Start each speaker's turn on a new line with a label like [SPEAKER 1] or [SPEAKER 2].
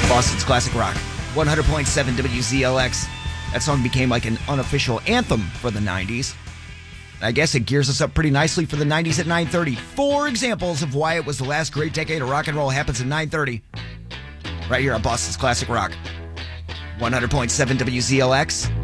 [SPEAKER 1] Boston's Classic Rock, 100.7 WZLX. That song became like an unofficial anthem for the 90s. I guess it gears us up pretty nicely for the 90s at 9:30. 4 examples of why it was the last great decade of rock and roll happens at 9:30. Right here on Boston's Classic Rock, 100.7 WZLX.